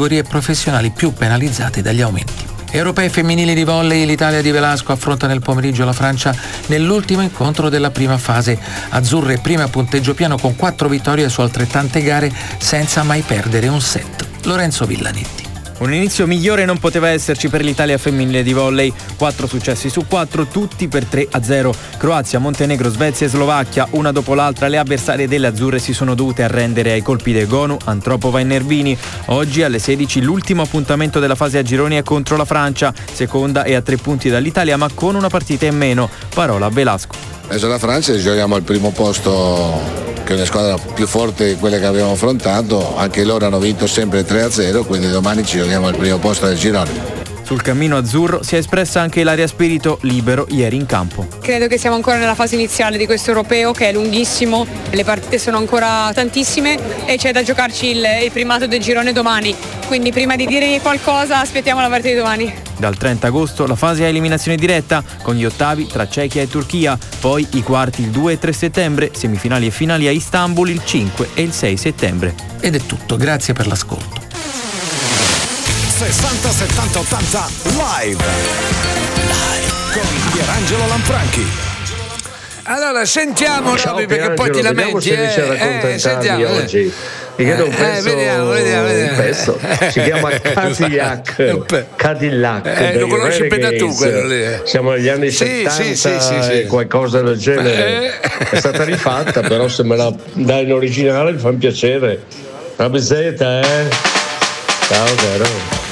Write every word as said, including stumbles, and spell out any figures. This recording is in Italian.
categorie professionali più penalizzate dagli aumenti. Europei femminili di volley, l'Italia di Velasco affronta nel pomeriggio la Francia nell'ultimo incontro della prima fase. Azzurre prima a punteggio pieno con quattro vittorie su altrettante gare senza mai perdere un set. Lorenzo Villanetti. Un inizio migliore non poteva esserci per l'Italia femminile di volley. Quattro successi su quattro, tutti per tre a zero. Croazia, Montenegro, Svezia e Slovacchia, una dopo l'altra le avversarie delle azzurre si sono dovute arrendere ai colpi del Gonu, Antropova e Nervini. Oggi alle sedici l'ultimo appuntamento della fase a gironi è contro la Francia, seconda e a tre punti dall'Italia ma con una partita in meno. Parola a Velasco. Adesso la Francia giochiamo al primo posto, che è una squadra più forte di quelle che abbiamo affrontato, anche loro hanno vinto sempre tre a zero, quindi domani ci giochiamo al primo posto del girone. Sul cammino azzurro si è espressa anche Ilaria Spirito, libero ieri in campo. Credo che siamo ancora nella fase iniziale di questo europeo che è lunghissimo, le partite sono ancora tantissime e c'è da giocarci il, il primato del girone domani, quindi prima di dire qualcosa aspettiamo la partita di domani. Dal trenta agosto la fase a eliminazione diretta con gli ottavi tra Cechia e Turchia, poi i quarti il due e tre settembre, semifinali e finali a Istanbul il cinque e il sei settembre. Ed è tutto, grazie per l'ascolto. sessanta settanta ottanta live live con Pierangelo Lanfranchi. Allora sentiamo Ciao, Robby, perché poi ti lamenti se riesci a raccontarmi eh, oggi. Mi chiedo un pezzo, eh, vediamo, vediamo, vediamo. un pezzo. Si chiama Cadillac. Cadillac. Eh, lo conosci appena tu quello lì. Eh. Siamo negli anni sì, settanta sì, sì, sì, e sì. qualcosa del genere. Eh. È stata rifatta, però se me la dai in originale mi fa un piacere. Una bezzetta, eh? Ciao caro.